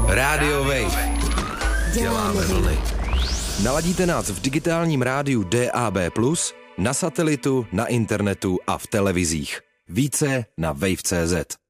Rádio Wave. Děláme vlny. Naladíte nás v digitálním rádiu DAB+, na satelitu, na internetu a v televizích. Více na wave.cz.